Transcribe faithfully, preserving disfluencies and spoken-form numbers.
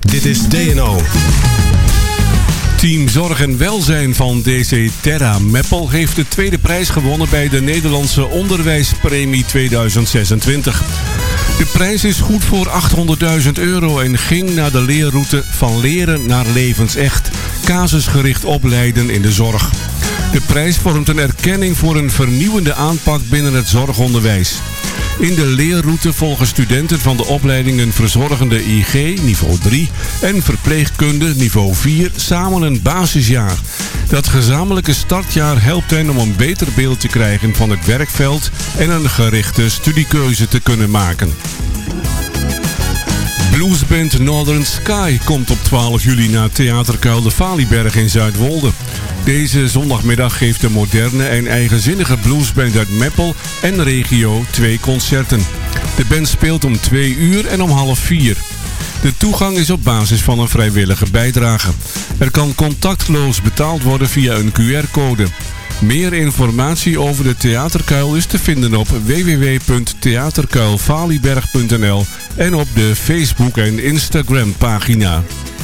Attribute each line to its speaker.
Speaker 1: Dit is D N O.
Speaker 2: Team Zorg en Welzijn van D C Terra Meppel heeft de tweede prijs gewonnen bij de Nederlandse Onderwijspremie tweeduizend zesentwintig. De prijs is goed voor achthonderdduizend euro en ging naar de leerroute Van Leren naar Levensecht. Casusgericht opleiden in de zorg. De prijs vormt een erkenning voor een vernieuwende aanpak binnen het zorgonderwijs. In de leerroute volgen studenten van de opleidingen Verzorgende I G niveau drie en Verpleegkunde niveau vier samen een basisjaar. Dat gezamenlijke startjaar helpt hen om een beter beeld te krijgen van het werkveld en een gerichte studiekeuze te kunnen maken. Bluesband Northern Sky komt op twaalf juli naar Theaterkuil de Valieberg in Zuidwolde. Deze zondagmiddag geeft de moderne en eigenzinnige bluesband uit Meppel en regio twee concerten. De band speelt om twee uur en om half vier. De toegang is op basis van een vrijwillige bijdrage. Er kan contactloos betaald worden via een Q R-code. Meer informatie over de Theaterkuil is te vinden op w w w punt theaterkuilvalieberg punt n l en op de Facebook- en Instagram-pagina.